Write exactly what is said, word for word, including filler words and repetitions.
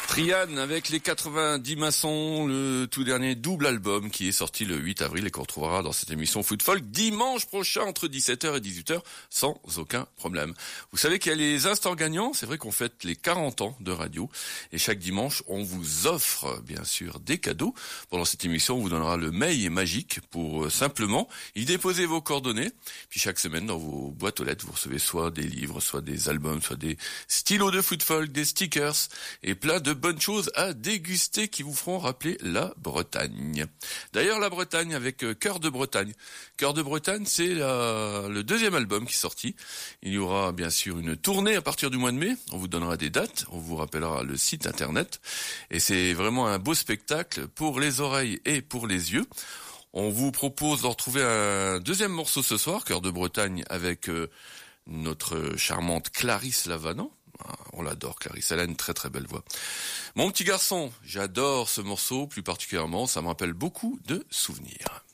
Trian avec les quatre-vingt-dix maçons, le tout dernier double album qui est sorti le huit avril et qu'on retrouvera dans cette émission Foot Folk dimanche prochain entre dix-sept heures et dix-huit heures sans aucun problème. Vous savez qu'il y a les instants gagnants, c'est vrai qu'on fête les quarante ans de radio et chaque dimanche on vous offre bien sûr des cadeaux. Pendant cette émission on vous donnera le mail magique pour euh, simplement y déposer vos coordonnées. Puis chaque semaine dans vos boîtes aux lettres vous recevez soit des livres, soit des albums, soit des stylos de Foot Folk, des stickers et plein de bonnes choses à déguster qui vous feront rappeler la Bretagne. D'ailleurs, la Bretagne avec euh, Cœur de Bretagne. Cœur de Bretagne, c'est la, le deuxième album qui est sorti. Il y aura bien sûr une tournée à partir du mois de mai. On vous donnera des dates, on vous rappellera le site internet. Et c'est vraiment un beau spectacle pour les oreilles et pour les yeux. On vous propose de retrouver un deuxième morceau ce soir, Cœur de Bretagne, avec euh, notre charmante Clarisse Lavanant. On l'adore, Clarisse, elle a une très très belle voix. Mon petit garçon, j'adore ce morceau, plus particulièrement, ça me rappelle beaucoup de souvenirs.